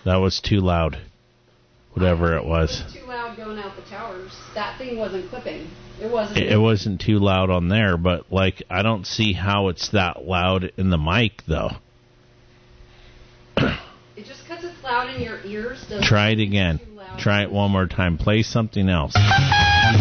That was too loud. Whatever it was. It was too loud going out the towers. That thing wasn't clipping. It wasn't. It wasn't too loud on there, but like I don't see how it's that loud in the mic though. It just because it's loud in your ears doesn't. Try it again. Try it one more time. Play something else.